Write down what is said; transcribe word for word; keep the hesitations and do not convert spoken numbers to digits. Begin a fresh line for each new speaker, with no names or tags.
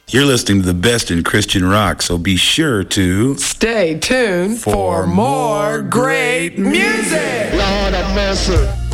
You're listening to the best in Christian rock, so be sure to
stay tuned for, for more great music.
Lord have mercy.